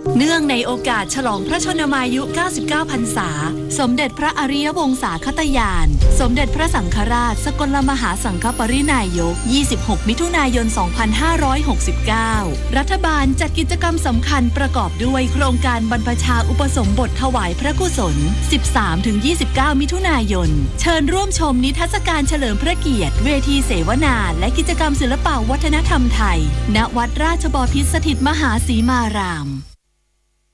เนื่องในโอกาสฉลองพระชนมายุ 99 พรรษา สมเด็จพระอริยวงศาคตญาณ สมเด็จพระสังฆราชสกลมหาสังฆปรินายก 26 มิถุนายน 2569 รัฐบาลจัดกิจกรรมสำคัญประกอบด้วยโครงการบรรพชาอุปสมบทถวายพระกุศล 13-29 มิถุนายน เชิญร่วมชมนิทรรศการเฉลิมพระเกียรติ เวทีเสวนาและกิจกรรมศิลปวัฒนธรรมไทย ณ วัดราชบพิตรสถิตมหาสีมาราม